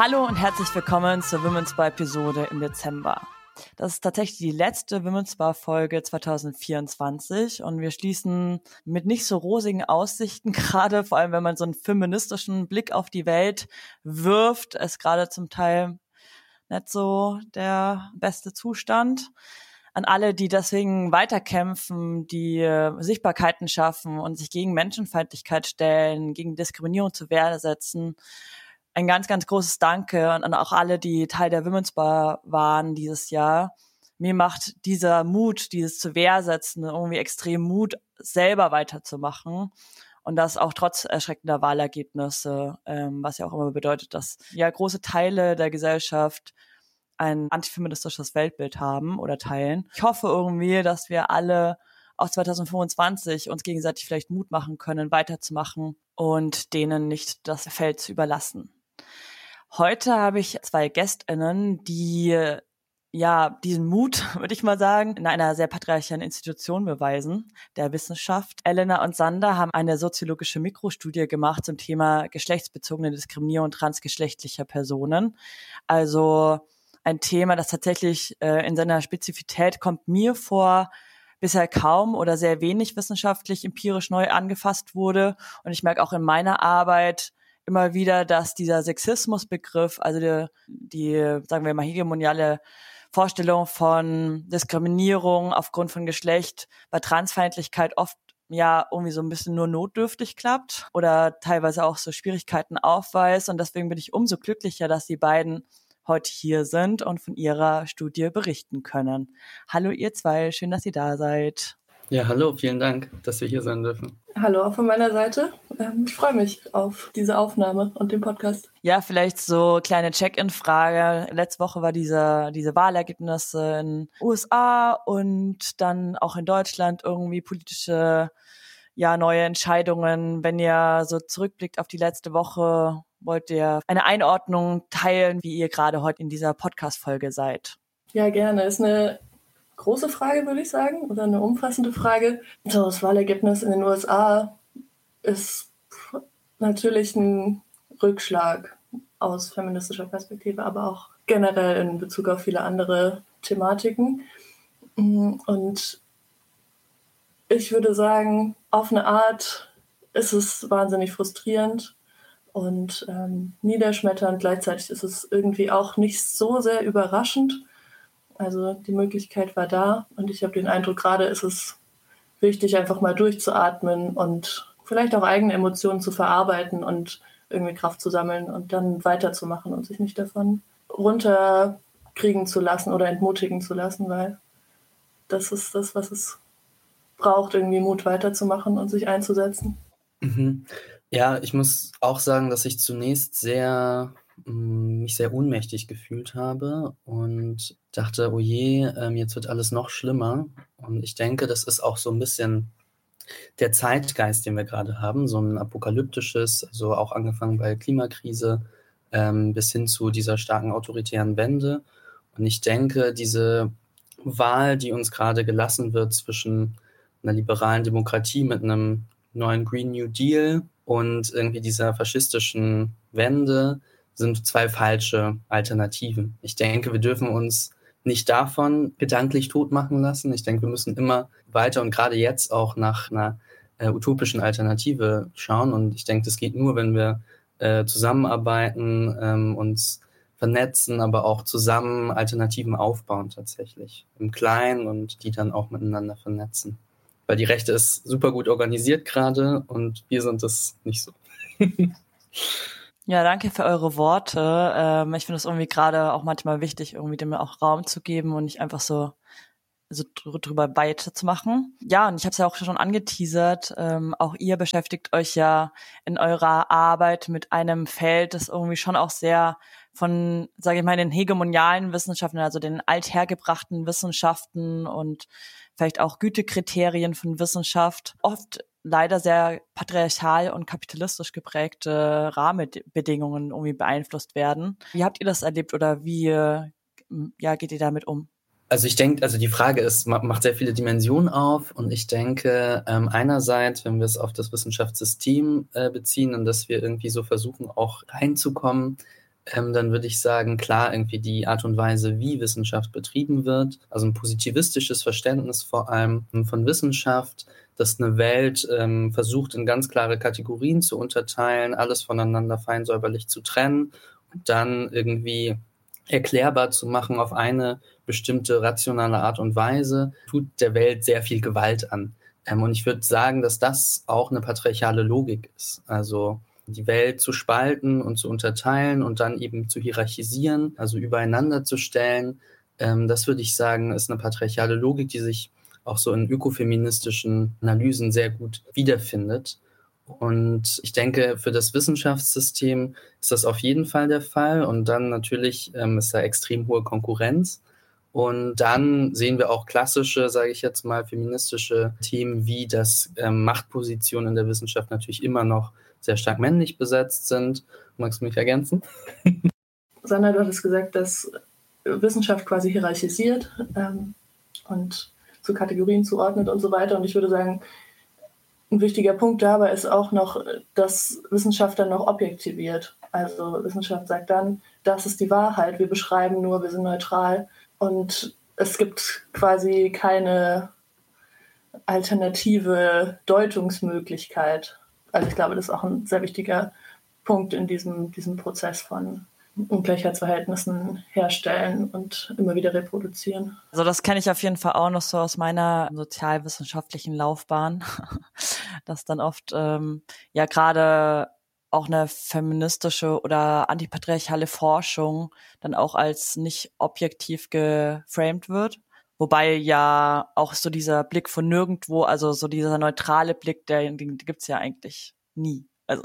Hallo und herzlich willkommen zur Women's Bar Episode im Dezember. Das ist tatsächlich die letzte Women's Bar Folge 2024 und wir schließen mit nicht so rosigen Aussichten, gerade vor allem wenn man so einen feministischen Blick auf die Welt wirft, ist gerade zum Teil nicht so der beste Zustand. An alle, die deswegen weiterkämpfen, die Sichtbarkeiten schaffen und sich gegen Menschenfeindlichkeit stellen, gegen Diskriminierung zur Wehr setzen, ein ganz, ganz großes Danke und an auch alle, die Teil der Women's Bar waren dieses Jahr. Mir macht dieser Mut, dieses zur Wehr setzen, irgendwie extrem Mut, selber weiterzumachen. Und das auch trotz erschreckender Wahlergebnisse, was ja auch immer bedeutet, dass ja große Teile der Gesellschaft ein antifeministisches Weltbild haben oder teilen. Ich hoffe irgendwie, dass wir alle auch 2025 uns gegenseitig vielleicht Mut machen können, weiterzumachen und denen nicht das Feld zu überlassen. Heute habe ich 2 GästInnen, die diesen Mut, würde ich mal sagen, in einer sehr patriarchalen Institution beweisen, der Wissenschaft. Elena und Sander haben eine soziologische Mikrostudie gemacht zum Thema geschlechtsbezogene Diskriminierung transgeschlechtlicher Personen. Also ein Thema, das tatsächlich in seiner Spezifität kommt mir vor, bisher kaum oder sehr wenig wissenschaftlich empirisch neu angefasst wurde. Und ich merke auch in meiner Arbeit immer wieder, dass dieser Sexismusbegriff, also die sagen wir mal, hegemoniale Vorstellung von Diskriminierung aufgrund von Geschlecht bei Transfeindlichkeit oft ja irgendwie so ein bisschen nur notdürftig klappt oder teilweise auch so Schwierigkeiten aufweist. Und deswegen bin ich umso glücklicher, dass die beiden heute hier sind und von ihrer Studie berichten können. Hallo ihr 2, schön, dass ihr da seid. Ja, hallo, vielen Dank, dass wir hier sein dürfen. Hallo auch von meiner Seite. Ich freue mich auf diese Aufnahme und den Podcast. Ja, vielleicht so kleine Check-in-Frage. Letzte Woche war diese Wahlergebnisse in USA und dann auch in Deutschland irgendwie politische, neue Entscheidungen. Wenn ihr so zurückblickt auf die letzte Woche, wollt ihr eine Einordnung teilen, wie ihr gerade heute in dieser Podcast-Folge seid? Ja, gerne. Ist eine große Frage, würde ich sagen, oder eine umfassende Frage. So, das Wahlergebnis in den USA ist natürlich ein Rückschlag aus feministischer Perspektive, aber auch generell in Bezug auf viele andere Thematiken. Und ich würde sagen, auf eine Art ist es wahnsinnig frustrierend und niederschmetternd. Gleichzeitig ist es irgendwie auch nicht so sehr überraschend. Also die Möglichkeit war da und ich habe den Eindruck, gerade ist es wichtig, einfach mal durchzuatmen und vielleicht auch eigene Emotionen zu verarbeiten und irgendwie Kraft zu sammeln und dann weiterzumachen und sich nicht davon runterkriegen zu lassen oder entmutigen zu lassen, weil das ist das, was es braucht, irgendwie Mut weiterzumachen und sich einzusetzen. Mhm. Ja, ich muss auch sagen, dass ich zunächst mich sehr ohnmächtig gefühlt habe und dachte, oh je, jetzt wird alles noch schlimmer. Und ich denke, das ist auch so ein bisschen der Zeitgeist, den wir gerade haben, so ein apokalyptisches, also auch angefangen bei Klimakrise, bis hin zu dieser starken autoritären Wende. Und ich denke, diese Wahl, die uns gerade gelassen wird zwischen einer liberalen Demokratie mit einem neuen Green New Deal und irgendwie dieser faschistischen Wende, sind 2 falsche Alternativen. Ich denke, wir dürfen uns nicht davon gedanklich totmachen lassen. Ich denke, wir müssen immer weiter und gerade jetzt auch nach einer utopischen Alternative schauen. Und ich denke, das geht nur, wenn wir zusammenarbeiten, uns vernetzen, aber auch zusammen Alternativen aufbauen tatsächlich. Im Kleinen und die dann auch miteinander vernetzen. Weil die Rechte ist super gut organisiert gerade und wir sind es nicht so. Ja, danke für eure Worte. Ich finde es irgendwie gerade auch manchmal wichtig, irgendwie dem auch Raum zu geben und nicht einfach so drüber weiterzumachen. Ja, und ich habe es ja auch schon angeteasert, auch ihr beschäftigt euch ja in eurer Arbeit mit einem Feld, das irgendwie schon auch sehr von, sage ich mal, den hegemonialen Wissenschaften, also den althergebrachten Wissenschaften und vielleicht auch Gütekriterien von Wissenschaft, oft leider sehr patriarchal und kapitalistisch geprägte Rahmenbedingungen irgendwie beeinflusst werden. Wie habt ihr das erlebt oder wie geht ihr damit um? Also ich denke, die Frage macht sehr viele Dimensionen auf und ich denke, einerseits, wenn wir es auf das Wissenschaftssystem beziehen und dass wir irgendwie so versuchen, auch reinzukommen, dann würde ich sagen, klar, irgendwie die Art und Weise, wie Wissenschaft betrieben wird, also ein positivistisches Verständnis vor allem von Wissenschaft, dass eine Welt versucht, in ganz klare Kategorien zu unterteilen, alles voneinander fein säuberlich zu trennen und dann irgendwie erklärbar zu machen auf eine bestimmte rationale Art und Weise, tut der Welt sehr viel Gewalt an. Und ich würde sagen, dass das auch eine patriarchale Logik ist. Also die Welt zu spalten und zu unterteilen und dann eben zu hierarchisieren, also übereinander zu stellen, das würde ich sagen, ist eine patriarchale Logik, die sich auch so in ökofeministischen Analysen sehr gut wiederfindet. Und ich denke, für das Wissenschaftssystem ist das auf jeden Fall der Fall. Und dann natürlich ist da extrem hohe Konkurrenz. Und dann sehen wir auch klassische, sage ich jetzt mal, feministische Themen, wie dass Machtpositionen in der Wissenschaft natürlich immer noch sehr stark männlich besetzt sind. Magst du mich ergänzen? Sandra, du hattest gesagt, dass Wissenschaft quasi hierarchisiert und zu Kategorien zuordnet und so weiter. Und ich würde sagen, ein wichtiger Punkt dabei ist auch noch, dass Wissenschaft dann noch objektiviert. Also Wissenschaft sagt dann, das ist die Wahrheit, wir beschreiben nur, wir sind neutral. Und es gibt quasi keine alternative Deutungsmöglichkeit. Also ich glaube, das ist auch ein sehr wichtiger Punkt in diesem Prozess von Ungleichheitsverhältnissen herstellen und immer wieder reproduzieren. Also das kenne ich auf jeden Fall auch noch so aus meiner sozialwissenschaftlichen Laufbahn, dass dann oft gerade auch eine feministische oder antipatriarchale Forschung dann auch als nicht objektiv geframed wird. Wobei ja auch so dieser Blick von nirgendwo, also so dieser neutrale Blick, den gibt's ja eigentlich nie. Also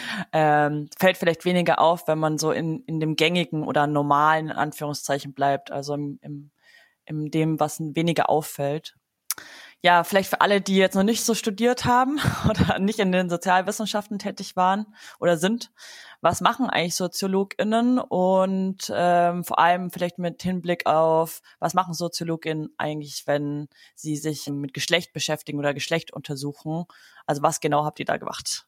fällt vielleicht weniger auf, wenn man so in dem gängigen oder normalen in Anführungszeichen bleibt, also in dem, was weniger auffällt. Ja, vielleicht für alle, die jetzt noch nicht so studiert haben oder nicht in den Sozialwissenschaften tätig waren oder sind, was machen eigentlich SoziologInnen und vor allem vielleicht mit Hinblick auf, was machen SoziologInnen eigentlich, wenn sie sich mit Geschlecht beschäftigen oder Geschlecht untersuchen? Also was genau habt ihr da gemacht?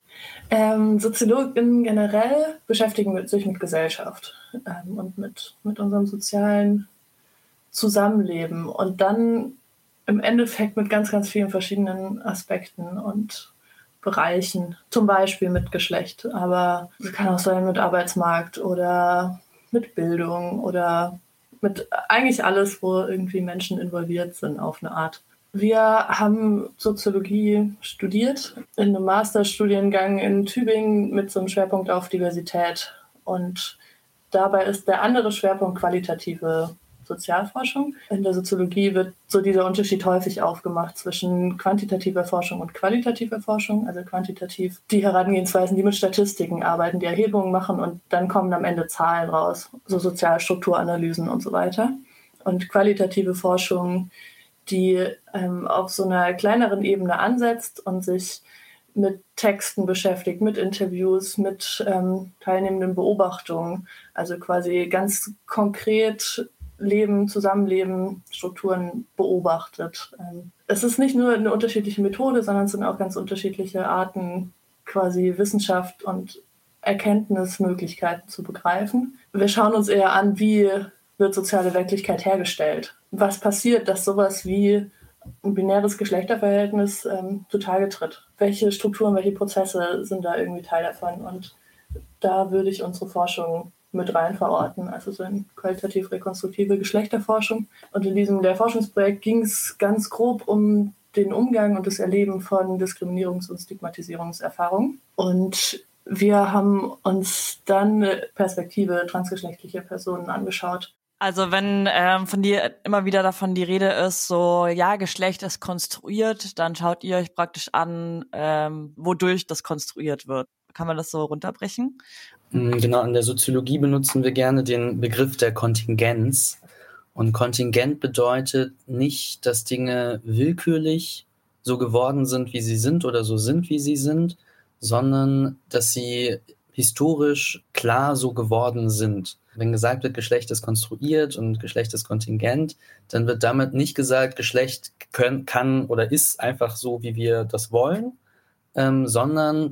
SoziologInnen generell beschäftigen sich mit Gesellschaft und mit unserem sozialen Zusammenleben und dann im Endeffekt mit ganz, ganz vielen verschiedenen Aspekten und Bereichen, zum Beispiel mit Geschlecht, aber es kann auch sein mit Arbeitsmarkt oder mit Bildung oder mit eigentlich alles, wo irgendwie Menschen involviert sind auf eine Art. Wir haben Soziologie studiert in einem Masterstudiengang in Tübingen mit so einem Schwerpunkt auf Diversität und dabei ist der andere Schwerpunkt qualitative Sozialforschung. In der Soziologie wird so dieser Unterschied häufig aufgemacht zwischen quantitativer Forschung und qualitativer Forschung. Also quantitativ die Herangehensweisen, die mit Statistiken arbeiten, die Erhebungen machen und dann kommen am Ende Zahlen raus, so Sozialstrukturanalysen und so weiter. Und qualitative Forschung, die auf so einer kleineren Ebene ansetzt und sich mit Texten beschäftigt, mit Interviews, mit teilnehmenden Beobachtungen, also quasi ganz konkret Leben, Zusammenleben, Strukturen beobachtet. Es ist nicht nur eine unterschiedliche Methode, sondern es sind auch ganz unterschiedliche Arten, quasi Wissenschaft und Erkenntnismöglichkeiten zu begreifen. Wir schauen uns eher an, wie wird soziale Wirklichkeit hergestellt? Was passiert, dass sowas wie ein binäres Geschlechterverhältnis zutage tritt? Welche Strukturen, welche Prozesse sind da irgendwie Teil davon? Und da würde ich unsere Forschung mit rein verorten, also so in qualitativ-rekonstruktive Geschlechterforschung. Und in diesem Lehrforschungsprojekt ging es ganz grob um den Umgang und das Erleben von Diskriminierungs- und Stigmatisierungserfahrungen. Und wir haben uns dann eine Perspektive transgeschlechtlicher Personen angeschaut. Also wenn von dir immer wieder davon die Rede ist, so ja, Geschlecht ist konstruiert, dann schaut ihr euch praktisch an, wodurch das konstruiert wird. Kann man das so runterbrechen? Genau, in der Soziologie benutzen wir gerne den Begriff der Kontingenz. Und Kontingent bedeutet nicht, dass Dinge willkürlich so geworden sind, wie sie sind oder so sind, wie sie sind, sondern dass sie historisch klar so geworden sind. Wenn gesagt wird, Geschlecht ist konstruiert und Geschlecht ist kontingent, dann wird damit nicht gesagt, Geschlecht kann oder ist einfach so, wie wir das wollen, sondern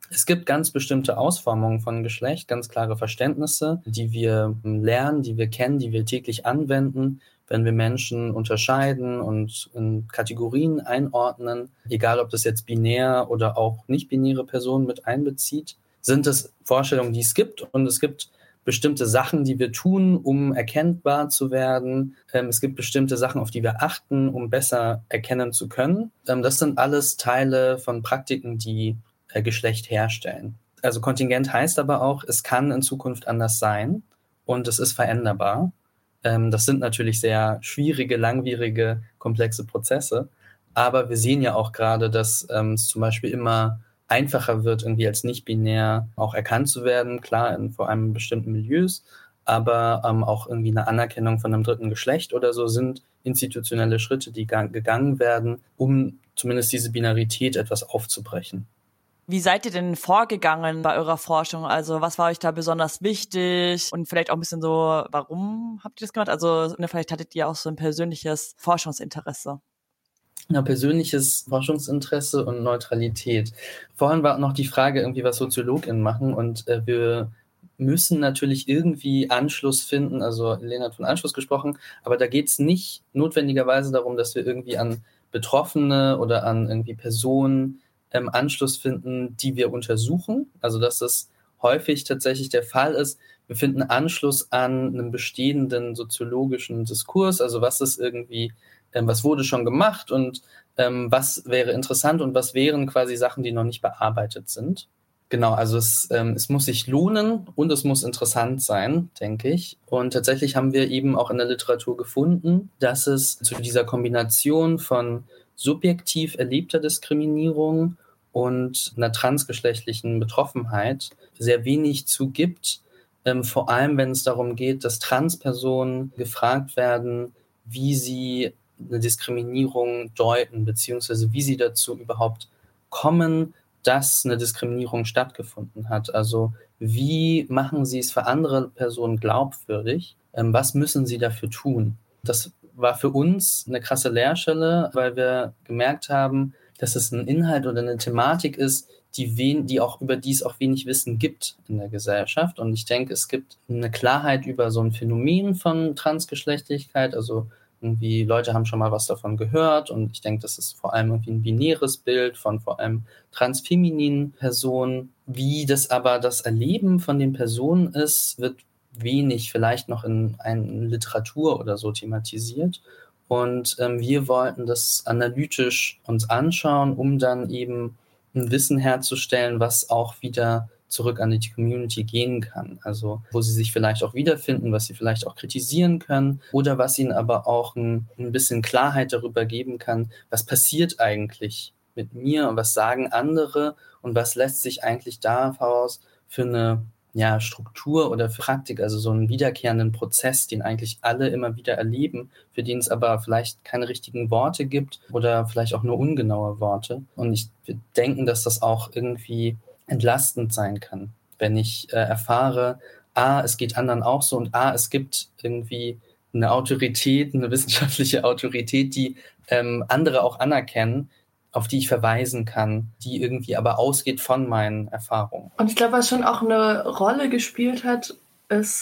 Es gibt ganz bestimmte Ausformungen von Geschlecht, ganz klare Verständnisse, die wir lernen, die wir kennen, die wir täglich anwenden, wenn wir Menschen unterscheiden und in Kategorien einordnen, egal ob das jetzt binär oder auch nicht-binäre Personen mit einbezieht, sind es Vorstellungen, die es gibt, und es gibt bestimmte Sachen, die wir tun, um erkennbar zu werden. Es gibt bestimmte Sachen, auf die wir achten, um besser erkennen zu können. Das sind alles Teile von Praktiken, die Geschlecht herstellen. Also kontingent heißt aber auch, es kann in Zukunft anders sein und es ist veränderbar. Das sind natürlich sehr schwierige, langwierige, komplexe Prozesse, aber wir sehen ja auch gerade, dass es zum Beispiel immer einfacher wird, irgendwie als nicht-binär auch erkannt zu werden, klar, in vor allem in bestimmten Milieus, aber auch irgendwie eine Anerkennung von einem dritten Geschlecht oder so sind institutionelle Schritte, die gegangen werden, um zumindest diese Binarität etwas aufzubrechen. Wie seid ihr denn vorgegangen bei eurer Forschung? Also was war euch da besonders wichtig? Und vielleicht auch ein bisschen so, warum habt ihr das gemacht? Also vielleicht hattet ihr auch so ein persönliches Forschungsinteresse. Ja, persönliches Forschungsinteresse und Neutralität. Vorhin war noch die Frage, irgendwie was SoziologInnen machen, und wir müssen natürlich irgendwie Anschluss finden. Also Lena hat von Anschluss gesprochen, aber da geht es nicht notwendigerweise darum, dass wir irgendwie an Betroffene oder an irgendwie Personen Anschluss finden, die wir untersuchen. Also dass das häufig tatsächlich der Fall ist. Wir finden Anschluss an einen bestehenden soziologischen Diskurs. Also was ist irgendwie, was wurde schon gemacht und was wäre interessant und was wären quasi Sachen, die noch nicht bearbeitet sind. Genau, also es muss sich lohnen und es muss interessant sein, denke ich. Und tatsächlich haben wir eben auch in der Literatur gefunden, dass es zu dieser Kombination von subjektiv erlebter Diskriminierung und einer transgeschlechtlichen Betroffenheit sehr wenig zu gibt, vor allem wenn es darum geht, dass Transpersonen gefragt werden, wie sie eine Diskriminierung deuten, beziehungsweise wie sie dazu überhaupt kommen, dass eine Diskriminierung stattgefunden hat. Also wie machen sie es für andere Personen glaubwürdig? Was müssen sie dafür tun? Das war für uns eine krasse Leerstelle, weil wir gemerkt haben, dass es ein Inhalt oder eine Thematik ist, die auch über die es auch wenig Wissen gibt in der Gesellschaft. Und ich denke, es gibt eine Klarheit über so ein Phänomen von Transgeschlechtlichkeit. Also irgendwie Leute haben schon mal was davon gehört, und ich denke, das ist vor allem irgendwie ein binäres Bild von vor allem transfemininen Personen. Wie das aber das Erleben von den Personen ist, wird wenig vielleicht noch in Literatur oder so thematisiert. Und wir wollten das analytisch uns anschauen, um dann eben ein Wissen herzustellen, was auch wieder zurück an die Community gehen kann. Also wo sie sich vielleicht auch wiederfinden, was sie vielleicht auch kritisieren können oder was ihnen aber auch ein bisschen Klarheit darüber geben kann, was passiert eigentlich mit mir und was sagen andere und was lässt sich eigentlich daraus für eine Struktur oder für Praktik, also so einen wiederkehrenden Prozess, den eigentlich alle immer wieder erleben, für den es aber vielleicht keine richtigen Worte gibt oder vielleicht auch nur ungenaue Worte. Und wir denken, dass das auch irgendwie entlastend sein kann, wenn ich erfahre, es geht anderen auch so, und es gibt irgendwie eine Autorität, eine wissenschaftliche Autorität, die andere auch anerkennen, auf die ich verweisen kann, die irgendwie aber ausgeht von meinen Erfahrungen. Und ich glaube, was schon auch eine Rolle gespielt hat, ist,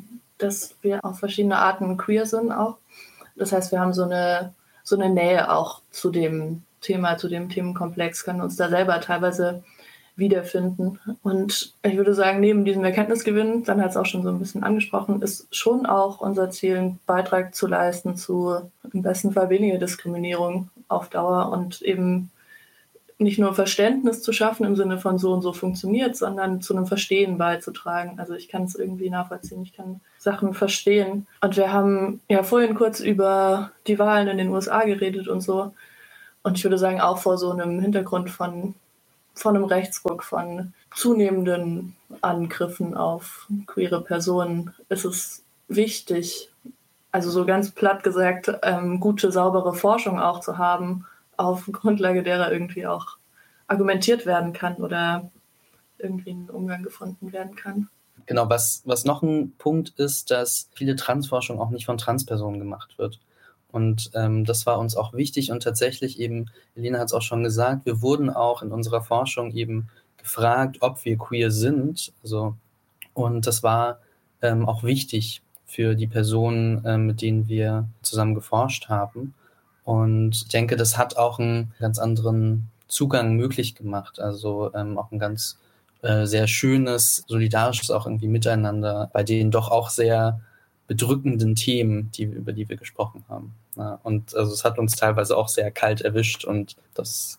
dass wir auf verschiedene Arten queer sind auch. Das heißt, wir haben so eine Nähe auch zu dem Thema, zu dem Themenkomplex, können uns da selber teilweise wiederfinden. Und ich würde sagen, neben diesem Erkenntnisgewinn, dann hat es auch schon so ein bisschen angesprochen, ist schon auch unser Ziel, einen Beitrag zu leisten zu im besten Fall weniger Diskriminierung auf Dauer und eben nicht nur Verständnis zu schaffen im Sinne von so und so funktioniert, sondern zu einem Verstehen beizutragen. Also ich kann es irgendwie nachvollziehen, ich kann Sachen verstehen. Und wir haben ja vorhin kurz über die Wahlen in den USA geredet und so. Und ich würde sagen, auch vor so einem Hintergrund von einem Rechtsruck, von zunehmenden Angriffen auf queere Personen ist es wichtig, also so ganz platt gesagt, gute, saubere Forschung auch zu haben, auf Grundlage derer irgendwie auch argumentiert werden kann oder irgendwie ein Umgang gefunden werden kann. Genau, was noch ein Punkt ist, dass viele Transforschung auch nicht von Transpersonen gemacht wird. Und das war uns auch wichtig und tatsächlich eben, Elena hat es auch schon gesagt, wir wurden auch in unserer Forschung eben gefragt, ob wir queer sind. Also, und das war auch wichtig für die Personen, mit denen wir zusammen geforscht haben. Und ich denke, das hat auch einen ganz anderen Zugang möglich gemacht. Also auch ein ganz sehr schönes, solidarisches auch irgendwie Miteinander bei den doch auch sehr bedrückenden Themen, über die wir gesprochen haben. Ja, und also es hat uns teilweise auch sehr kalt erwischt und das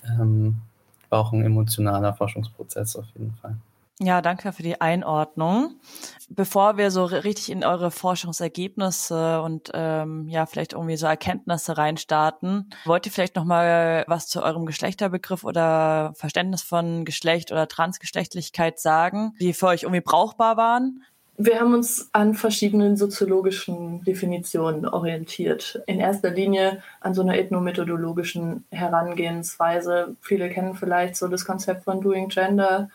war auch ein emotionaler Forschungsprozess auf jeden Fall. Ja, danke für die Einordnung. Bevor wir so richtig in eure Forschungsergebnisse und vielleicht irgendwie so Erkenntnisse reinstarten, wollt ihr vielleicht noch mal was zu eurem Geschlechterbegriff oder Verständnis von Geschlecht oder Transgeschlechtlichkeit sagen, die für euch irgendwie brauchbar waren? Wir haben uns an verschiedenen soziologischen Definitionen orientiert. In erster Linie an so einer ethnomethodologischen Herangehensweise. Viele kennen vielleicht so das Konzept von Doing Gender,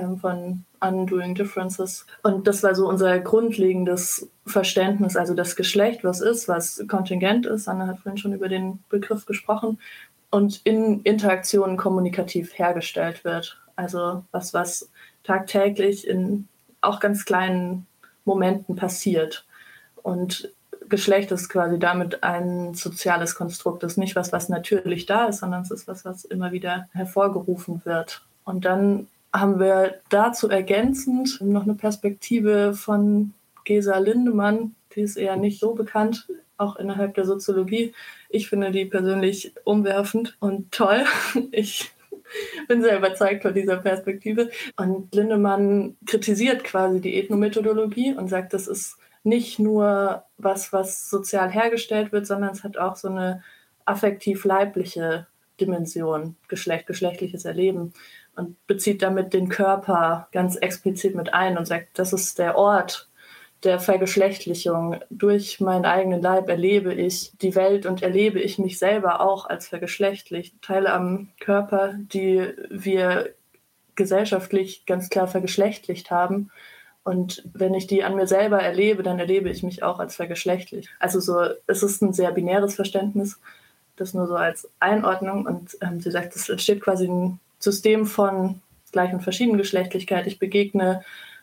von Undoing Differences. Und das war so unser grundlegendes Verständnis, also das Geschlecht, was ist, was kontingent ist. Anna hat vorhin schon über den Begriff gesprochen. Und in Interaktionen kommunikativ hergestellt wird. Also was tagtäglich in auch ganz kleinen Momenten passiert. Und Geschlecht ist quasi damit ein soziales Konstrukt. Das ist nicht was natürlich da ist, sondern es ist was immer wieder hervorgerufen wird. Und dann haben wir dazu ergänzend noch eine Perspektive von Gesa Lindemann, die ist eher nicht so bekannt, auch innerhalb der Soziologie. Ich finde die persönlich umwerfend und toll. Ich bin sehr überzeugt von dieser Perspektive. Und Lindemann kritisiert quasi die Ethnomethodologie und sagt, das ist nicht nur was sozial hergestellt wird, sondern es hat auch so eine affektiv-leibliche Dimension, geschlechtliches Erleben. Und bezieht damit den Körper ganz explizit mit ein und sagt, das ist der Ort der Vergeschlechtlichung. Durch meinen eigenen Leib erlebe ich die Welt und erlebe ich mich selber auch als vergeschlechtlicht. Teile am Körper, die wir gesellschaftlich ganz klar vergeschlechtlicht haben. Und wenn ich die an mir selber erlebe, dann erlebe ich mich auch als vergeschlechtlicht. Also so, es ist ein sehr binäres Verständnis, das nur so als Einordnung. Und sie sagt, es entsteht quasi ein System von Gleich- und Verschiedengeschlechtlichkeit. Ich begegne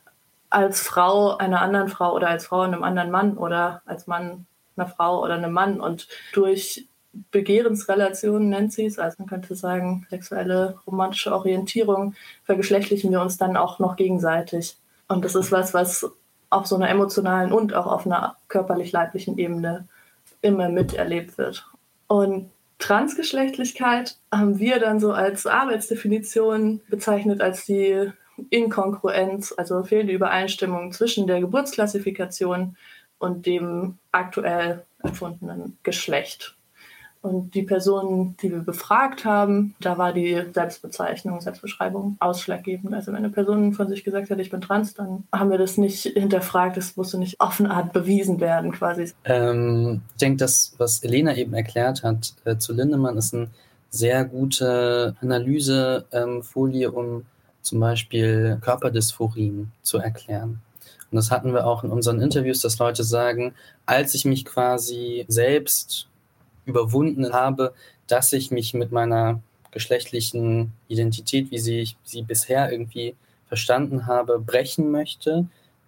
als Frau einer anderen Frau oder als Frau einem anderen Mann oder als Mann einer Frau oder einem Mann. Und durch Begehrensrelationen nennt sie es, also man könnte sagen, sexuelle, romantische Orientierung, vergeschlechtlichen wir uns dann auch noch gegenseitig. Und das ist was auf so einer emotionalen und auch auf einer körperlich-leiblichen Ebene immer miterlebt wird. Und Transgeschlechtlichkeit haben wir dann so als Arbeitsdefinition bezeichnet als die Inkongruenz, also fehlende Übereinstimmung zwischen der Geburtsklassifikation und dem aktuell empfundenen Geschlecht. Und die Personen, die wir befragt haben, da war die Selbstbeschreibung ausschlaggebend. Also wenn eine Person von sich gesagt hat, ich bin trans, dann haben wir das nicht hinterfragt, das musste nicht auf eine Art bewiesen werden quasi. Ich denke, das, was Elena eben erklärt hat zu Lindemann, ist eine sehr gute Analysefolie, um zum Beispiel Körperdysphorien zu erklären. Und das hatten wir auch in unseren Interviews, dass Leute sagen, als ich mich quasi selbst überwunden habe, dass ich mich mit meiner geschlechtlichen Identität, wie ich sie bisher irgendwie verstanden habe, brechen möchte,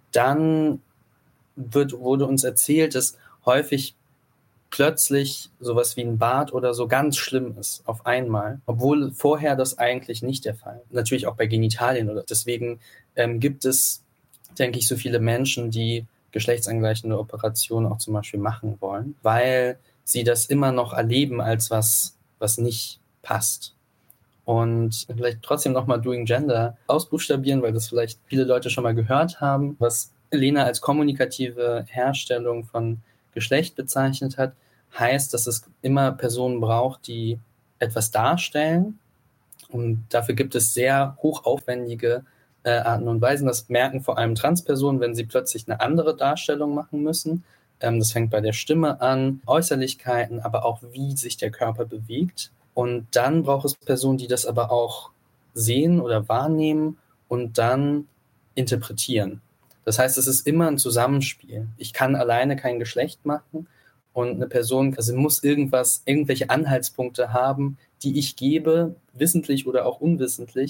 dann wurde uns erzählt, dass häufig plötzlich sowas wie ein Bad oder so ganz schlimm ist auf einmal, obwohl vorher das eigentlich nicht der Fall. Natürlich auch bei Genitalien oder deswegen gibt es, denke ich, so viele Menschen, die geschlechtsangleichende Operationen auch zum Beispiel machen wollen, weil sie das immer noch erleben als was nicht passt. Und vielleicht trotzdem nochmal Doing Gender ausbuchstabieren, weil das vielleicht viele Leute schon mal gehört haben, was Elena als kommunikative Herstellung von Geschlecht bezeichnet hat, heißt, dass es immer Personen braucht, die etwas darstellen. Und dafür gibt es sehr hochaufwendige Arten und Weisen. Das merken vor allem Transpersonen, wenn sie plötzlich eine andere Darstellung machen müssen. Das fängt bei der Stimme an, Äußerlichkeiten, aber auch wie sich der Körper bewegt. Und dann braucht es Personen, die das aber auch sehen oder wahrnehmen und dann interpretieren. Das heißt, es ist immer ein Zusammenspiel. Ich kann alleine kein Geschlecht machen und eine Person muss irgendwelche Anhaltspunkte haben, die ich gebe, wissentlich oder auch unwissentlich,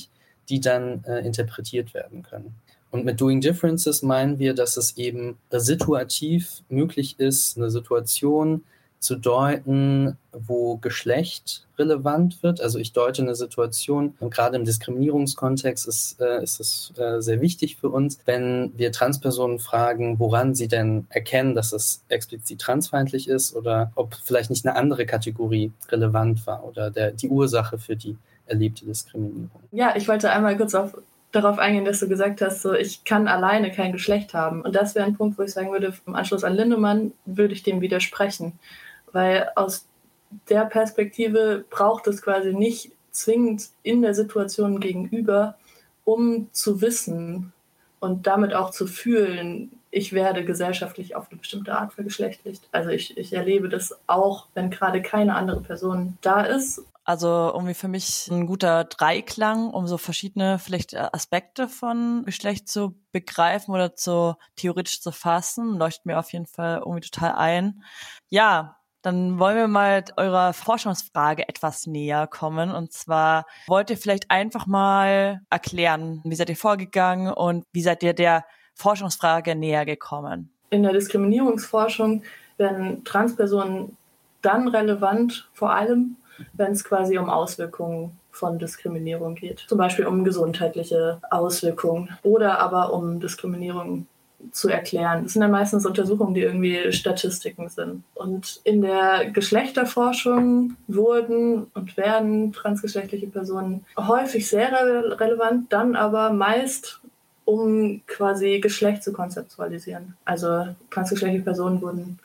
die dann interpretiert werden können. Und mit Doing Differences meinen wir, dass es eben situativ möglich ist, eine Situation zu deuten, wo Geschlecht relevant wird. Also ich deute eine Situation, und gerade im Diskriminierungskontext ist es sehr wichtig für uns, wenn wir Transpersonen fragen, woran sie denn erkennen, dass es explizit transfeindlich ist oder ob vielleicht nicht eine andere Kategorie relevant war oder die Ursache für die erlebte Diskriminierung. Ja, ich wollte einmal kurz darauf eingehen, dass du gesagt hast, so ich kann alleine kein Geschlecht haben. Und das wäre ein Punkt, wo ich sagen würde, im Anschluss an Lindemann würde ich dem widersprechen. Weil aus der Perspektive braucht es quasi nicht zwingend in der Situation gegenüber, um zu wissen und damit auch zu fühlen, ich werde gesellschaftlich auf eine bestimmte Art vergeschlechtlicht. Also ich erlebe das auch, wenn gerade keine andere Person da ist. Also irgendwie für mich ein guter Dreiklang, um so verschiedene vielleicht Aspekte von Geschlecht zu begreifen oder theoretisch zu fassen. Leuchtet mir auf jeden Fall irgendwie total ein. Ja, dann wollen wir mal eurer Forschungsfrage etwas näher kommen. Und zwar wollt ihr vielleicht einfach mal erklären, wie seid ihr vorgegangen und wie seid ihr der Forschungsfrage näher gekommen? In der Diskriminierungsforschung werden Transpersonen dann relevant, vor allem wenn es quasi um Auswirkungen von Diskriminierung geht. Zum Beispiel um gesundheitliche Auswirkungen oder aber um Diskriminierung zu erklären. Das sind dann meistens Untersuchungen, die irgendwie Statistiken sind. Und in der Geschlechterforschung wurden und werden transgeschlechtliche Personen häufig sehr relevant, dann aber meist um quasi Geschlecht zu konzeptualisieren. Also transgeschlechtliche Personen wurden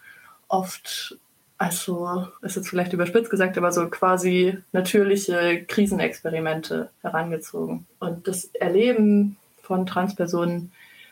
oft, also ist jetzt vielleicht überspitzt gesagt, aber so quasi natürliche Krisenexperimente herangezogen. Und das Erleben von Transpersonen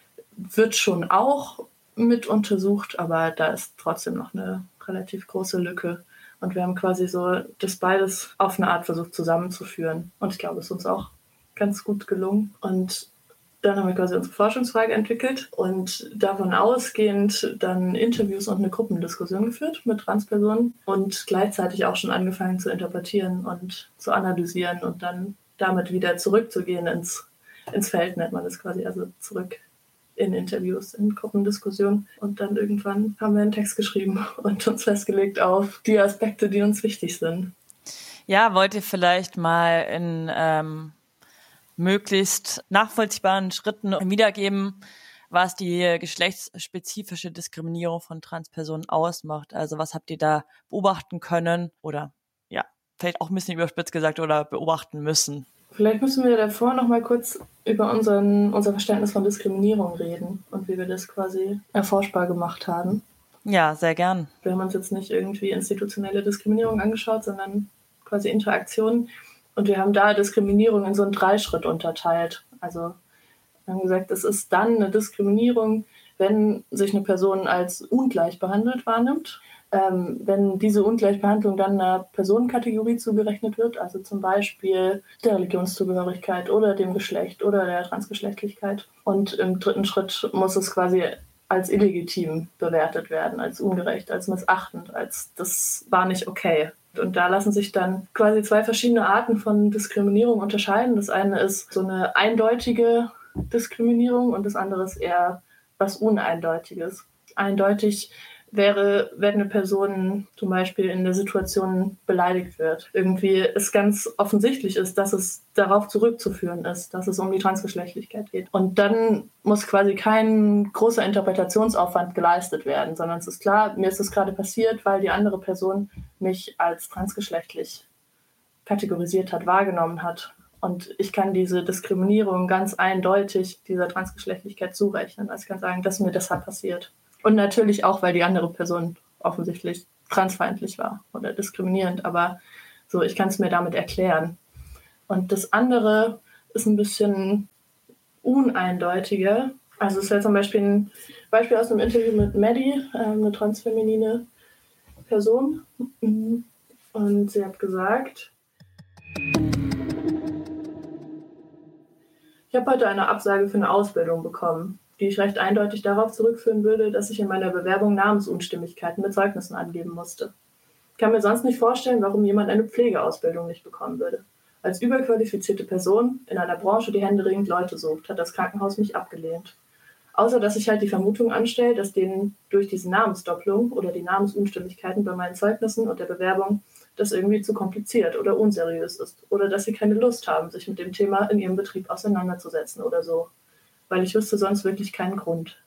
wird schon auch mit untersucht, aber da ist trotzdem noch eine relativ große Lücke. Und wir haben quasi so das beides auf eine Art versucht zusammenzuführen. Und ich glaube, es ist uns auch ganz gut gelungen. Und dann haben wir quasi unsere Forschungsfrage entwickelt und davon ausgehend dann Interviews und eine Gruppendiskussion geführt mit Transpersonen und gleichzeitig auch schon angefangen zu interpretieren und zu analysieren und dann damit wieder zurückzugehen ins Feld, nennt man das quasi, also zurück in Interviews, in Gruppendiskussionen. Und dann irgendwann haben wir einen Text geschrieben und uns festgelegt auf die Aspekte, die uns wichtig sind. Ja, wollt ihr vielleicht mal in möglichst nachvollziehbaren Schritten wiedergeben, was die geschlechtsspezifische Diskriminierung von Transpersonen ausmacht? Also was habt ihr da beobachten können oder ja, vielleicht auch ein bisschen überspitzt gesagt oder beobachten müssen? Vielleicht müssen wir davor noch mal kurz über unser Verständnis von Diskriminierung reden und wie wir das quasi erforschbar gemacht haben. Ja, sehr gern. Wir haben uns jetzt nicht irgendwie institutionelle Diskriminierung angeschaut, sondern quasi Interaktionen. Und wir haben da Diskriminierung in so einen 3-Schritt unterteilt. Also wir haben gesagt, es ist dann eine Diskriminierung, wenn sich eine Person als ungleich behandelt wahrnimmt. Wenn diese Ungleichbehandlung dann einer Personenkategorie zugerechnet wird, also zum Beispiel der Religionszugehörigkeit oder dem Geschlecht oder der Transgeschlechtlichkeit. Und im 3. Schritt muss es quasi als illegitim bewertet werden, als ungerecht, als missachtend, als das war nicht okay. Und da lassen sich dann quasi 2 verschiedene Arten von Diskriminierung unterscheiden. Das eine ist so eine eindeutige Diskriminierung und das andere ist eher was Uneindeutiges. Eindeutig wäre, wenn eine Person zum Beispiel in der Situation beleidigt wird. Irgendwie es ganz offensichtlich ist, dass es darauf zurückzuführen ist, dass es um die Transgeschlechtlichkeit geht. Und dann muss quasi kein großer Interpretationsaufwand geleistet werden, sondern es ist klar, mir ist das gerade passiert, weil die andere Person mich als transgeschlechtlich kategorisiert hat, wahrgenommen hat. Und ich kann diese Diskriminierung ganz eindeutig dieser Transgeschlechtlichkeit zurechnen. Also ich kann sagen, dass mir deshalb passiert. Und natürlich auch, weil die andere Person offensichtlich transfeindlich war oder diskriminierend. Aber so, ich kann es mir damit erklären. Und das andere ist ein bisschen uneindeutiger. Also es wäre zum Beispiel ein Beispiel aus einem Interview mit Maddie, eine transfeminine Person. Und sie hat gesagt, ich habe heute eine Absage für eine Ausbildung bekommen, die ich recht eindeutig darauf zurückführen würde, dass ich in meiner Bewerbung Namensunstimmigkeiten mit Zeugnissen angeben musste. Ich kann mir sonst nicht vorstellen, warum jemand eine Pflegeausbildung nicht bekommen würde. als überqualifizierte Person in einer Branche, die händeringend Leute sucht, hat das Krankenhaus mich abgelehnt. Außer dass sich halt die Vermutung anstellt, dass denen durch diese Namensdoppelung oder die Namensunstimmigkeiten bei meinen Zeugnissen und der Bewerbung das irgendwie zu kompliziert oder unseriös ist. Oder dass sie keine Lust haben, sich mit dem Thema in ihrem Betrieb auseinanderzusetzen oder so. Weil ich wüsste sonst wirklich keinen Grund.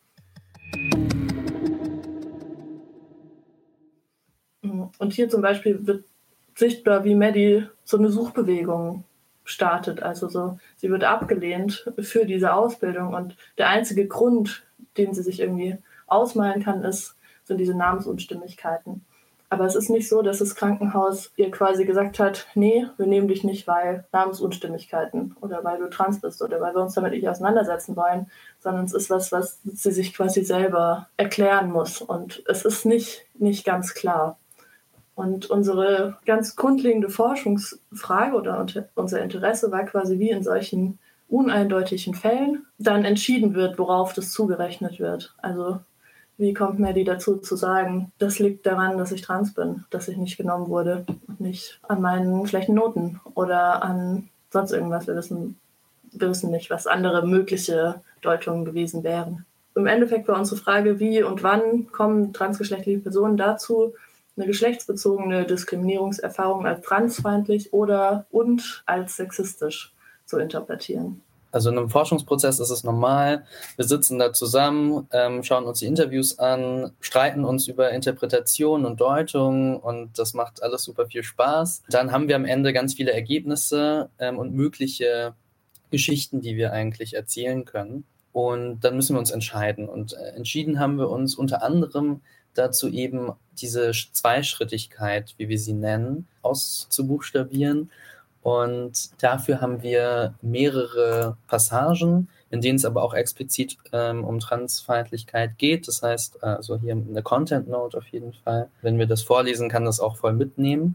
Und hier zum Beispiel wird sichtbar, wie Maddie so eine Suchbewegung startet. Also so, sie wird abgelehnt für diese Ausbildung und der einzige Grund, den sie sich irgendwie ausmalen kann, sind diese Namensunstimmigkeiten. Aber es ist nicht so, dass das Krankenhaus ihr quasi gesagt hat, nee, wir nehmen dich nicht, weil Namensunstimmigkeiten oder weil du trans bist oder weil wir uns damit nicht auseinandersetzen wollen, sondern es ist was sie sich quasi selber erklären muss. Und es ist nicht ganz klar. Und unsere ganz grundlegende Forschungsfrage oder unser Interesse war quasi, wie in solchen uneindeutigen Fällen dann entschieden wird, worauf das zugerechnet wird. Also wie kommt Maddie dazu zu sagen, das liegt daran, dass ich trans bin, dass ich nicht genommen wurde und nicht an meinen schlechten Noten oder an sonst irgendwas. Wir wissen nicht, was andere mögliche Deutungen gewesen wären. Im Endeffekt war unsere Frage, wie und wann kommen transgeschlechtliche Personen dazu, eine geschlechtsbezogene Diskriminierungserfahrung als transfeindlich und als sexistisch zu interpretieren. Also in einem Forschungsprozess ist es normal, wir sitzen da zusammen, schauen uns die Interviews an, streiten uns über Interpretation und Deutung und das macht alles super viel Spaß. Dann haben wir am Ende ganz viele Ergebnisse und mögliche Geschichten, die wir eigentlich erzählen können. Und dann müssen wir uns entscheiden. Und entschieden haben wir uns unter anderem dazu eben diese Zweischrittigkeit, wie wir sie nennen, auszubuchstabieren. Und dafür haben wir mehrere Passagen, in denen es aber auch explizit um Transfeindlichkeit geht. Das heißt, also hier eine Content Note auf jeden Fall. Wenn wir das vorlesen, kann das auch voll mitnehmen.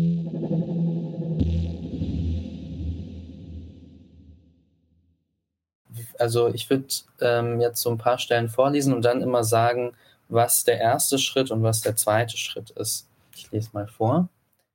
Also ich würde jetzt so ein paar Stellen vorlesen und dann immer sagen, was der erste Schritt und was der zweite Schritt ist. Ich lese mal vor.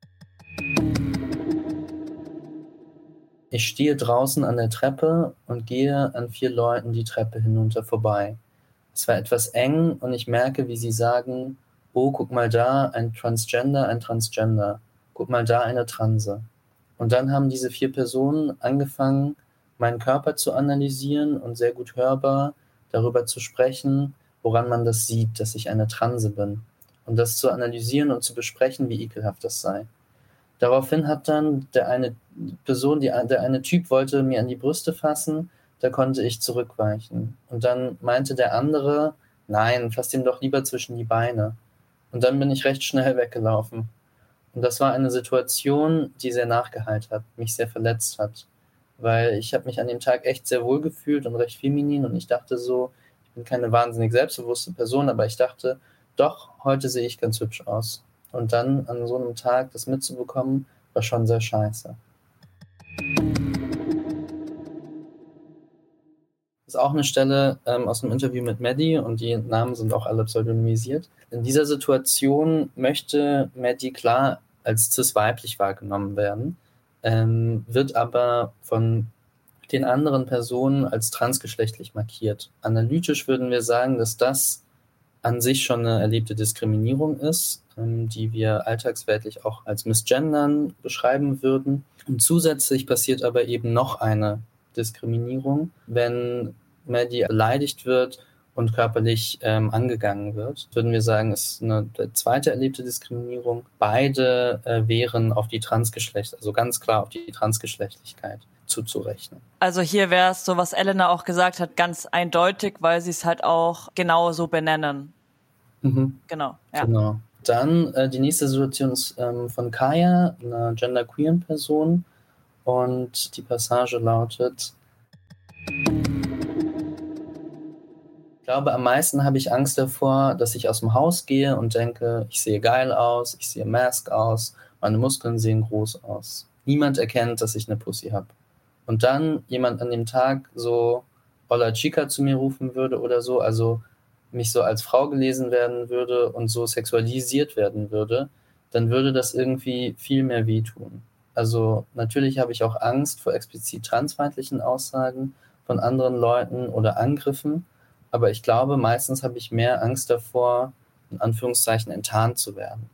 Ich stehe draußen an der Treppe und gehe an 4 Leuten die Treppe hinunter vorbei. Es war etwas eng und ich merke, wie sie sagen, oh, guck mal da, ein Transgender. Guck mal da, eine Transe. Und dann haben diese 4 Personen angefangen, meinen Körper zu analysieren und sehr gut hörbar darüber zu sprechen, woran man das sieht, dass ich eine Transe bin. Und das zu analysieren und zu besprechen, wie ekelhaft das sei. Daraufhin hat dann der eine Typ wollte mir an die Brüste fassen, da konnte ich zurückweichen. Und dann meinte der andere, nein, fass ihm doch lieber zwischen die Beine. Und dann bin ich recht schnell weggelaufen. Und das war eine Situation, die sehr nachgeheilt hat, mich sehr verletzt hat. Weil ich habe mich an dem Tag echt sehr wohl gefühlt und recht feminin und ich dachte so, ich bin keine wahnsinnig selbstbewusste Person, aber ich dachte, doch, heute sehe ich ganz hübsch aus. Und dann an so einem Tag das mitzubekommen, war schon sehr scheiße. Das ist auch eine Stelle aus dem Interview mit Maddie und die Namen sind auch alle pseudonymisiert. In dieser Situation möchte Maddie klar als cis-weiblich wahrgenommen werden, wird aber von den anderen Personen als transgeschlechtlich markiert. Analytisch würden wir sagen, dass das an sich schon eine erlebte Diskriminierung ist, die wir alltagsweltlich auch als Misgendern beschreiben würden. Und zusätzlich passiert aber eben noch eine Diskriminierung, wenn Maddie beleidigt wird und körperlich angegangen wird. Würden wir sagen, es ist eine zweite erlebte Diskriminierung. Beide wären auf die also ganz klar auf die Transgeschlechtlichkeit zuzurechnen. Also hier wäre es so, was Elena auch gesagt hat, ganz eindeutig, weil sie es halt auch genau so benennen. Mhm. Genau, ja. Genau. Dann die nächste Situation ist von Kaya, einer genderqueeren Person. Und die Passage lautet: Ich glaube, am meisten habe ich Angst davor, dass ich aus dem Haus gehe und denke, ich sehe geil aus, ich sehe mask aus, meine Muskeln sehen groß aus. Niemand erkennt, dass ich eine Pussy habe. Und dann jemand an dem Tag so Hola Chica zu mir rufen würde oder so, also mich so als Frau gelesen werden würde und so sexualisiert werden würde, dann würde das irgendwie viel mehr wehtun. Also natürlich habe ich auch Angst vor explizit transfeindlichen Aussagen von anderen Leuten oder Angriffen, aber ich glaube, meistens habe ich mehr Angst davor, in Anführungszeichen enttarnt zu werden.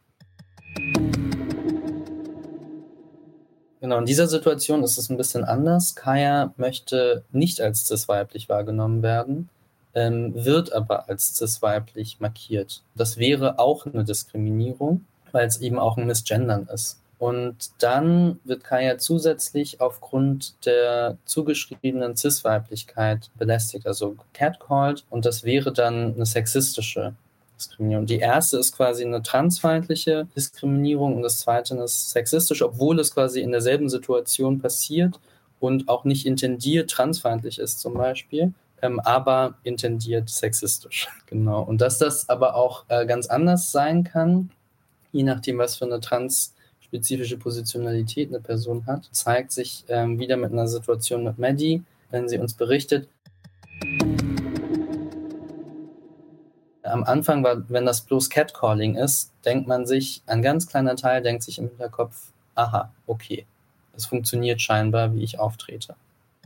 Genau, in dieser Situation ist es ein bisschen anders. Kaya möchte nicht als cis-weiblich wahrgenommen werden, wird aber als cis-weiblich markiert. Das wäre auch eine Diskriminierung, weil es eben auch ein Misgendern ist. Und dann wird Kaya zusätzlich aufgrund der zugeschriebenen Cis-Weiblichkeit belästigt, also catcalled, und das wäre dann eine sexistische Diskriminierung. Die erste ist quasi eine transfeindliche Diskriminierung und das zweite ist sexistisch, obwohl es quasi in derselben Situation passiert und auch nicht intendiert transfeindlich ist zum Beispiel, aber intendiert sexistisch. Genau. Und dass das aber auch ganz anders sein kann, je nachdem, was für eine transspezifische Positionalität eine Person hat, zeigt sich wieder mit einer Situation mit Maddie, wenn sie uns berichtet. Am Anfang, wenn das bloß Catcalling ist, denkt man sich, ein ganz kleiner Teil denkt sich im Hinterkopf, aha, okay, es funktioniert scheinbar, wie ich auftrete.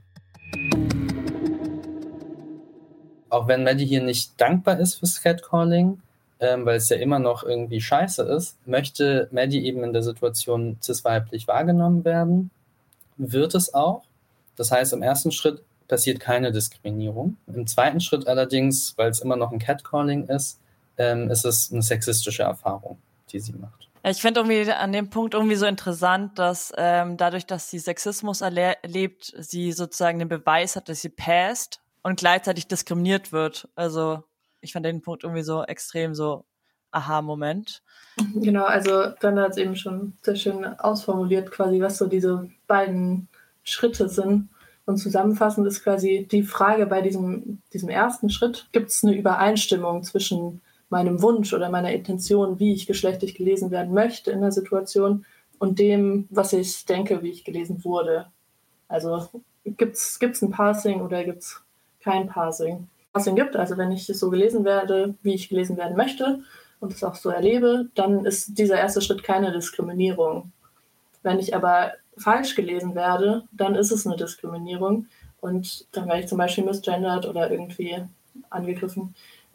Auch wenn Maddie hier nicht dankbar ist fürs Catcalling, weil es ja immer noch irgendwie scheiße ist, möchte Maddie eben in der Situation cis-weiblich wahrgenommen werden, wird es auch. Das heißt, im ersten Schritt passiert keine Diskriminierung. Im zweiten Schritt allerdings, weil es immer noch ein Catcalling ist es eine sexistische Erfahrung, die sie macht. Ich finde irgendwie an dem Punkt irgendwie so interessant, dass dadurch, dass sie Sexismus erlebt, sie sozusagen den Beweis hat, dass sie passt und gleichzeitig diskriminiert wird. Also ich fand den Punkt irgendwie so extrem so Aha-Moment. Genau, also dann hat es eben schon sehr schön ausformuliert quasi, was so diese beiden Schritte sind. Und zusammenfassend ist quasi die Frage bei diesem ersten Schritt, gibt es eine Übereinstimmung zwischen meinem Wunsch oder meiner Intention, wie ich geschlechtlich gelesen werden möchte in der Situation und dem, was ich denke, wie ich gelesen wurde. Also gibt's ein Parsing oder gibt es kein Parsing? Parsing gibt, also wenn ich so gelesen werde, wie ich gelesen werden möchte und es auch so erlebe, dann ist dieser erste Schritt keine Diskriminierung. Wenn ich aber falsch gelesen werde, dann ist es eine Diskriminierung und dann werde ich zum Beispiel misgendert oder irgendwie angegriffen.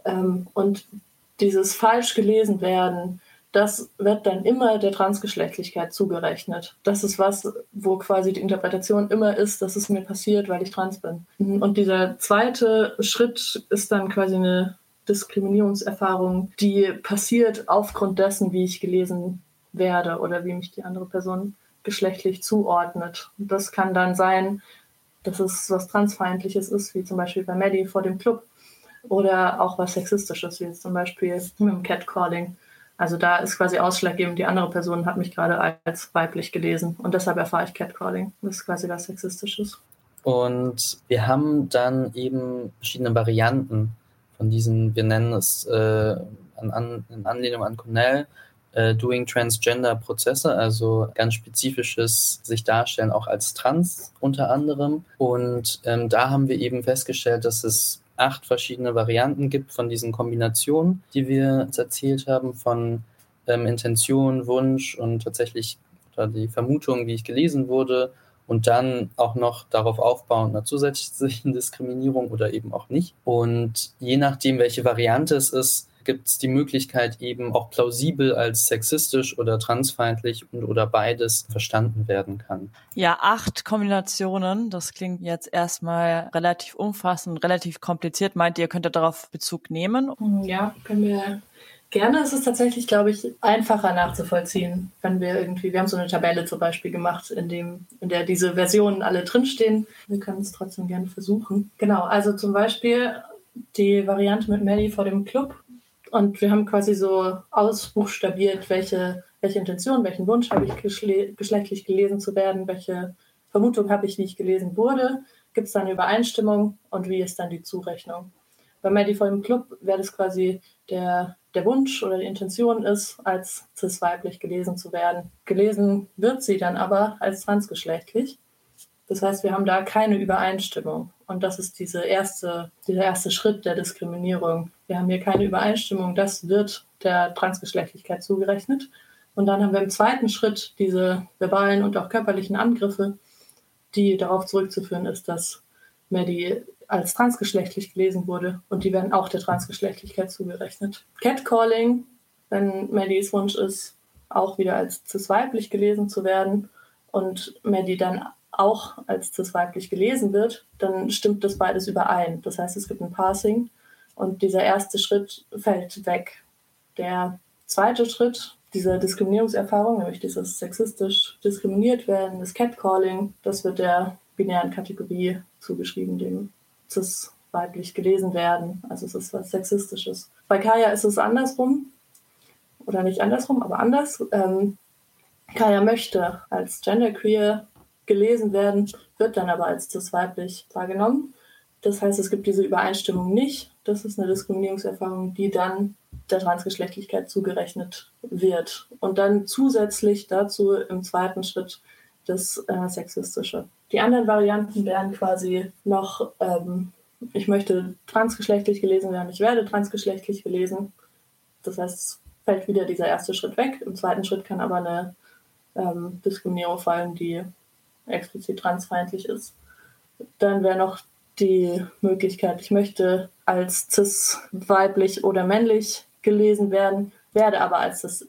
Und dieses falsch gelesen werden, das wird dann immer der Transgeschlechtlichkeit zugerechnet. Das ist was, wo quasi die Interpretation immer ist, dass es mir passiert, weil ich trans bin. Und dieser zweite Schritt ist dann quasi eine Diskriminierungserfahrung, die passiert aufgrund dessen, wie ich gelesen werde oder wie mich die andere Person geschlechtlich zuordnet. Und das kann dann sein, dass es was Transfeindliches ist, wie zum Beispiel bei Maddie vor dem Club, oder auch was Sexistisches, wie zum Beispiel mit dem Catcalling. Also da ist quasi ausschlaggebend, die andere Person hat mich gerade als weiblich gelesen und deshalb erfahre ich Catcalling. Das ist quasi was Sexistisches. Und wir haben dann eben verschiedene Varianten von diesen, wir nennen es in Anlehnung an Cornell, Doing Transgender Prozesse, also ganz spezifisches sich darstellen, auch als trans unter anderem. Und da haben wir eben festgestellt, dass es 8 verschiedene Varianten gibt von diesen Kombinationen, die wir jetzt erzählt haben, von Intention, Wunsch und tatsächlich die Vermutung, wie ich gelesen wurde, und dann auch noch darauf aufbauen, einer zusätzlichen Diskriminierung oder eben auch nicht. Und je nachdem, welche Variante es ist, gibt es die Möglichkeit, eben auch plausibel als sexistisch oder transfeindlich oder beides verstanden werden kann. Ja, 8 Kombinationen. Das klingt jetzt erstmal relativ umfassend, relativ kompliziert. Meint ihr, könnt ihr darauf Bezug nehmen? Ja, können wir gerne. Es ist tatsächlich, glaube ich, einfacher nachzuvollziehen, wenn wir haben so eine Tabelle zum Beispiel gemacht, in der diese Versionen alle drinstehen. Wir können es trotzdem gerne versuchen. Genau, also zum Beispiel die Variante mit Maddie vor dem Club. Und wir haben quasi so ausbuchstabiert, welche Intention, welchen Wunsch habe ich geschlechtlich gelesen zu werden, welche Vermutung habe ich, wie ich gelesen wurde. Gibt es da eine Übereinstimmung und wie ist dann die Zurechnung? Bei Maddie vor dem Club wäre das quasi der Wunsch oder die Intention ist, als cis-weiblich gelesen zu werden. Gelesen wird sie dann aber als transgeschlechtlich. Das heißt, wir haben da keine Übereinstimmung. Und das ist dieser erste Schritt der Diskriminierung. Wir haben hier keine Übereinstimmung. Das wird der Transgeschlechtlichkeit zugerechnet. Und dann haben wir im zweiten Schritt diese verbalen und auch körperlichen Angriffe, die darauf zurückzuführen ist, dass Maddie als transgeschlechtlich gelesen wurde. Und die werden auch der Transgeschlechtlichkeit zugerechnet. Catcalling, wenn Maddies Wunsch ist, auch wieder als cis-weiblich gelesen zu werden und Maddie dann auch als cis-weiblich gelesen wird, dann stimmt das beides überein. Das heißt, es gibt ein Parsing und dieser erste Schritt fällt weg. Der zweite Schritt, diese Diskriminierungserfahrung, nämlich dieses sexistisch diskriminiert werden, das Catcalling, das wird der binären Kategorie zugeschrieben, dem cis-weiblich gelesen werden. Also es ist was Sexistisches. Bei Kaya ist es andersrum, oder nicht andersrum, aber anders. Kaya möchte als genderqueer gelesen werden, wird dann aber als cis-weiblich wahrgenommen. Das heißt, es gibt diese Übereinstimmung nicht. Das ist eine Diskriminierungserfahrung, die dann der Transgeschlechtlichkeit zugerechnet wird. Und dann zusätzlich dazu im zweiten Schritt das Sexistische. Die anderen Varianten wären quasi noch, ich möchte transgeschlechtlich gelesen werden, ich werde transgeschlechtlich gelesen. Das heißt, es fällt wieder dieser erste Schritt weg. Im zweiten Schritt kann aber eine Diskriminierung fallen, die explizit transfeindlich ist. Dann wäre noch die Möglichkeit, ich möchte als cis-weiblich oder männlich gelesen werden, werde aber als das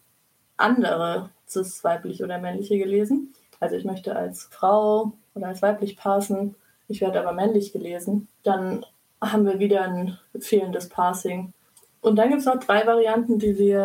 andere cis-weiblich oder männliche gelesen. Also ich möchte als Frau oder als weiblich parsen, ich werde aber männlich gelesen. Dann haben wir wieder ein fehlendes Parsing. Und dann gibt es noch 3 Varianten,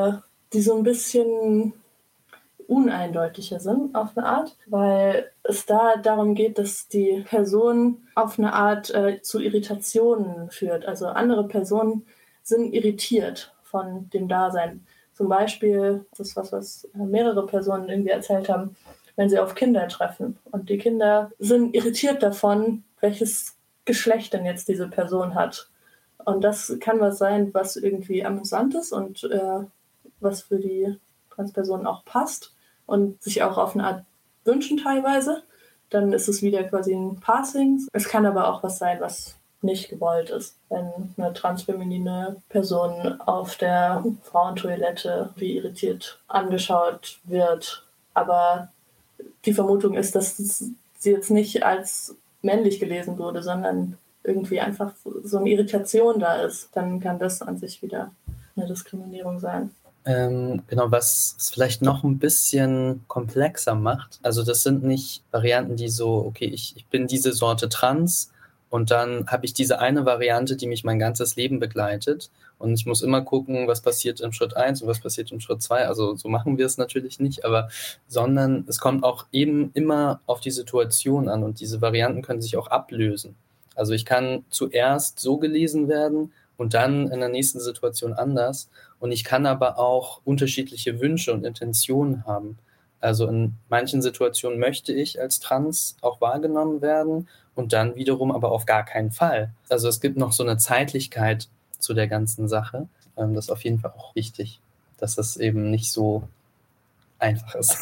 die so ein bisschen uneindeutiger sind auf eine Art, weil es da darum geht, dass die Person auf eine Art zu Irritationen führt. Also andere Personen sind irritiert von dem Dasein. Zum Beispiel, das ist was mehrere Personen irgendwie erzählt haben, wenn sie auf Kinder treffen. Und die Kinder sind irritiert davon, welches Geschlecht denn jetzt diese Person hat. Und das kann was sein, was irgendwie amüsant ist und was für die Transpersonen auch passt und sich auch auf eine Art wünschen teilweise. Dann ist es wieder quasi ein Passing. Es kann aber auch was sein, was nicht gewollt ist. Wenn eine transfeminine Person auf der Frauentoilette wie irritiert angeschaut wird. Aber die Vermutung ist, dass sie jetzt nicht als männlich gelesen wurde, sondern irgendwie einfach so eine Irritation da ist. Dann kann das an sich wieder eine Diskriminierung sein. Genau, was es vielleicht noch ein bisschen komplexer macht. Also das sind nicht Varianten, die so, okay, ich bin diese Sorte trans und dann habe ich diese eine Variante, die mich mein ganzes Leben begleitet und ich muss immer gucken, was passiert im Schritt 1 und was passiert im Schritt 2. Also so machen wir es natürlich nicht, sondern es kommt auch eben immer auf die Situation an und diese Varianten können sich auch ablösen. Also ich kann zuerst so gelesen werden und dann in der nächsten Situation anders. Und ich kann aber auch unterschiedliche Wünsche und Intentionen haben. Also in manchen Situationen möchte ich als trans auch wahrgenommen werden und dann wiederum aber auf gar keinen Fall. Also es gibt noch so eine Zeitlichkeit zu der ganzen Sache. Das ist auf jeden Fall auch wichtig, dass das eben nicht so einfach ist.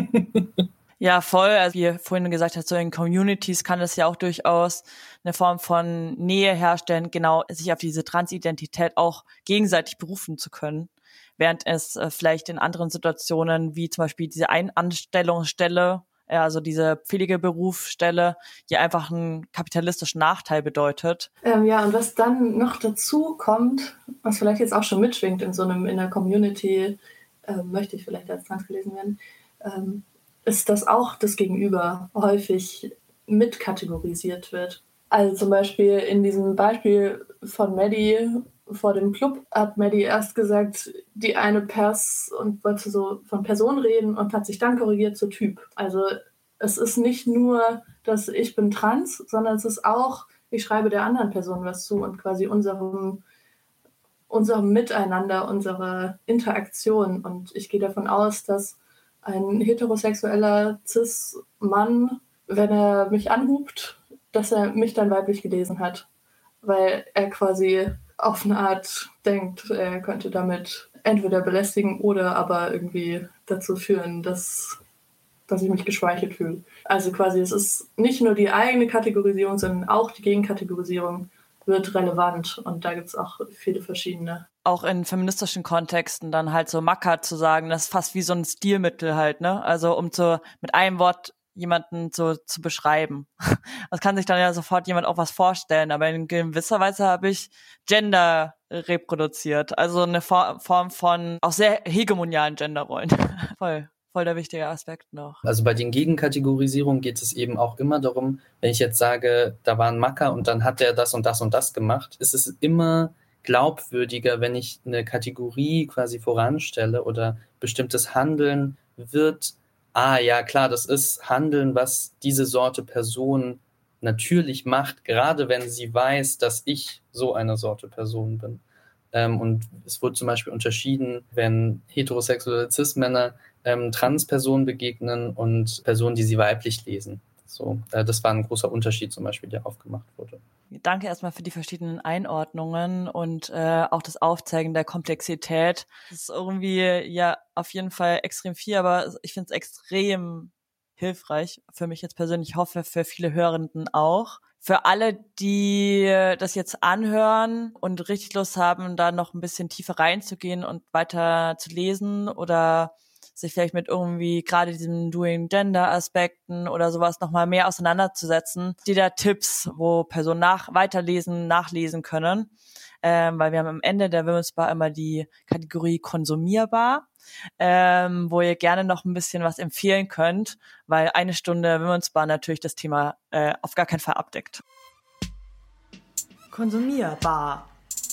Ja, voll. Also wie ihr vorhin gesagt habt, so in Communities kann das ja auch durchaus eine Form von Nähe herstellen, genau sich auf diese Transidentität auch gegenseitig berufen zu können. Während es vielleicht in anderen Situationen, wie zum Beispiel diese Einanstellungsstelle, also diese Pflegeberufsstelle, die einfach einen kapitalistischen Nachteil bedeutet. Ja, und was dann noch dazu kommt, was vielleicht jetzt auch schon mitschwingt in der Community, möchte ich vielleicht als trans gelesen werden, ist, dass auch das Gegenüber häufig mitkategorisiert wird. Also zum Beispiel in diesem Beispiel von Maddie vor dem Club hat Maddie erst gesagt, die eine Pers und wollte so von Person reden und hat sich dann korrigiert zu Typ. Also es ist nicht nur, dass ich bin trans, sondern es ist auch, ich schreibe der anderen Person was zu und quasi unserem Miteinander, unserer Interaktion. Und ich gehe davon aus, dass ein heterosexueller Cis-Mann, wenn er mich anhupt, dass er mich dann weiblich gelesen hat, weil er quasi auf eine Art denkt, er könnte damit entweder belästigen oder aber irgendwie dazu führen, dass ich mich geschmeichelt fühle. Also quasi es ist nicht nur die eigene Kategorisierung, sondern auch die Gegenkategorisierung wird relevant und da gibt es auch viele verschiedene. Auch in feministischen Kontexten dann halt so Macker zu sagen, das ist fast wie so ein Stilmittel halt, ne? Also um mit einem Wort jemanden so zu beschreiben. Das kann sich dann ja sofort jemand auch was vorstellen, aber in gewisser Weise habe ich Gender reproduziert, also eine Form von auch sehr hegemonialen Genderrollen. Voll der wichtige Aspekt noch. Also bei den Gegenkategorisierungen geht es eben auch immer darum, wenn ich jetzt sage, da war ein Macker und dann hat der das und das und das gemacht, ist es immer glaubwürdiger, wenn ich eine Kategorie quasi voranstelle oder bestimmtes Handeln wird, ja klar, das ist Handeln, was diese Sorte Person natürlich macht, gerade wenn sie weiß, dass ich so eine Sorte Person bin. Und es wurde zum Beispiel unterschieden, wenn heterosexuelle Cis-Männer Trans-Personen begegnen und Personen, die sie weiblich lesen. So, das war ein großer Unterschied zum Beispiel, der aufgemacht wurde. Danke erstmal für die verschiedenen Einordnungen und auch das Aufzeigen der Komplexität. Das ist irgendwie ja auf jeden Fall extrem viel, aber ich finde es extrem hilfreich für mich jetzt persönlich. Ich hoffe, für viele Hörenden auch. Für alle, die das jetzt anhören und richtig Lust haben, da noch ein bisschen tiefer reinzugehen und weiter zu lesen oder sich vielleicht mit irgendwie gerade diesen Doing-Gender-Aspekten oder sowas nochmal mehr auseinanderzusetzen, die da Tipps, wo Personen nachlesen können, weil wir haben am Ende der Women's Bar immer die Kategorie konsumierbar, wo ihr gerne noch ein bisschen was empfehlen könnt, weil eine Stunde Women's Bar natürlich das Thema auf gar keinen Fall abdeckt. Konsumierbar.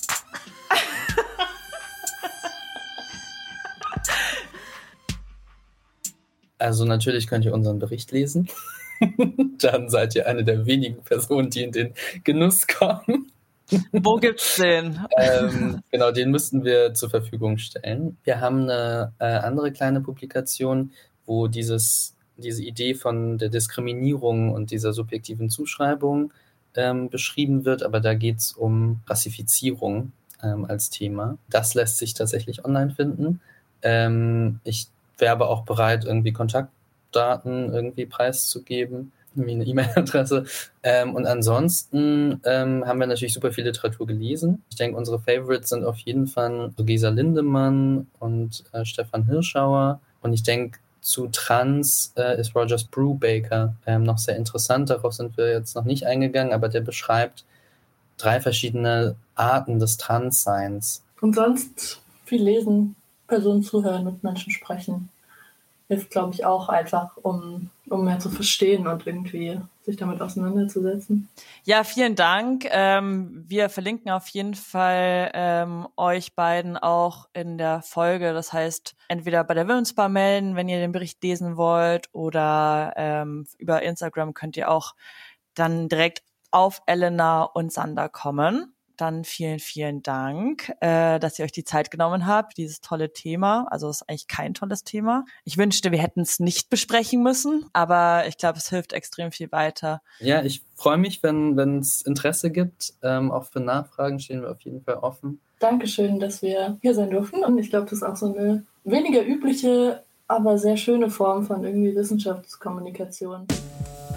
Also natürlich könnt ihr unseren Bericht lesen. Dann seid ihr eine der wenigen Personen, die in den Genuss kommen. Wo gibt's den? Genau, den müssten wir zur Verfügung stellen. Wir haben eine andere kleine Publikation, wo diese Idee von der Diskriminierung und dieser subjektiven Zuschreibung beschrieben wird, aber da geht es um Rassifizierung als Thema. Das lässt sich tatsächlich online finden. Ich wäre aber auch bereit, irgendwie Kontaktdaten irgendwie preiszugeben, wie eine E-Mail-Adresse. Und ansonsten haben wir natürlich super viel Literatur gelesen. Ich denke, unsere Favorites sind auf jeden Fall Gesa Lindemann und Stefan Hirschauer. Und ich denke, zu Trans ist Rogers Brubaker noch sehr interessant. Darauf sind wir jetzt noch nicht eingegangen, aber der beschreibt 3 verschiedene Arten des Transseins. Und sonst viel lesen, Personen zuhören, mit Menschen sprechen. Hilft, glaube ich, auch einfach, um mehr zu verstehen und irgendwie sich damit auseinanderzusetzen. Ja, vielen Dank. Wir verlinken auf jeden Fall euch beiden auch in der Folge. Das heißt, entweder bei der Women's Bar melden, wenn ihr den Bericht lesen wollt, oder über Instagram könnt ihr auch dann direkt auf Elena und Sander kommen. Dann vielen, vielen Dank, dass ihr euch die Zeit genommen habt, dieses tolle Thema. Also es ist eigentlich kein tolles Thema. Ich wünschte, wir hätten es nicht besprechen müssen, aber ich glaube, es hilft extrem viel weiter. Ja, ich freue mich, wenn es Interesse gibt. Auch für Nachfragen stehen wir auf jeden Fall offen. Dankeschön, dass wir hier sein durften. Und ich glaube, das ist auch so eine weniger übliche, aber sehr schöne Form von irgendwie Wissenschaftskommunikation.